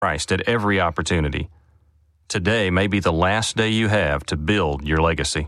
Christ at every opportunity. Today may be the last day you have to build your legacy.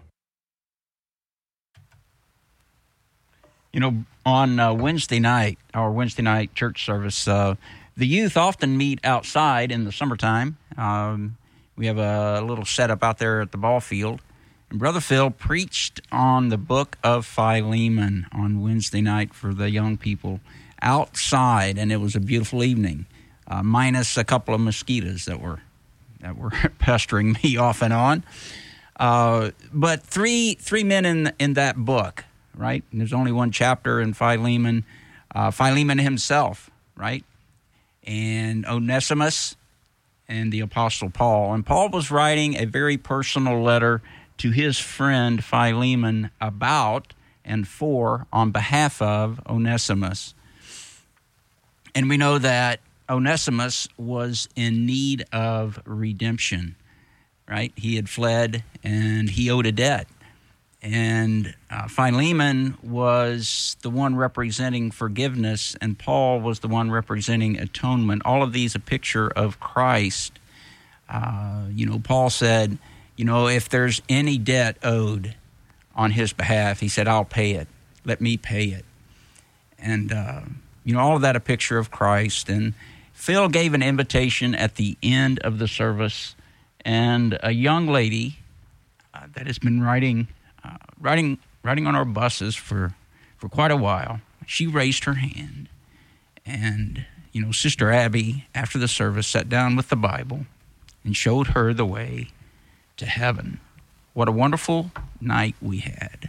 You know, on Wednesday night, our Wednesday night church service, the youth often meet outside in the summertime. We have a little setup out there at the ball field. And Brother Phil preached on the book of Philemon on Wednesday night for the young people outside, and it was a beautiful evening, minus a couple of mosquitoes that were pestering me off and on. But three men in that book, right? And there's only one chapter in Philemon. Philemon himself, right? And Onesimus and the Apostle Paul. And Paul was writing a very personal letter to his friend Philemon about and for, on behalf of Onesimus. And we know that Onesimus was in need of redemption, right? He had fled and he owed a debt. And Philemon was the one representing forgiveness, and Paul was the one representing atonement. All of these a picture of Christ. Paul said, if there's any debt owed on his behalf, he said, I'll pay it. Let me pay it. And, all of that a picture of Christ. And Phil gave an invitation at the end of the service, and a young lady that has been riding on our buses for quite a while, she raised her hand. And, Sister Abby, after the service, sat down with the Bible and showed her the way to heaven. What a wonderful night we had.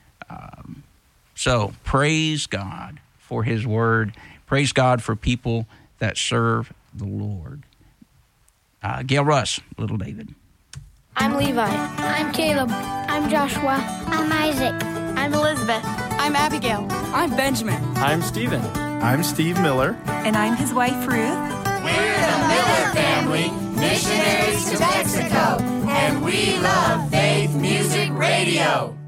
So praise God for his word. Praise God for people that serve the Lord. Gail Russ, Little David. I'm Levi. I'm Caleb. I'm Joshua. I'm Isaac. I'm Elizabeth. I'm Abigail. I'm Benjamin. I'm Stephen. I'm Steve Miller. And I'm his wife, Ruth. We're the Miller family, missionaries to Mexico, and we love Faith Music Radio.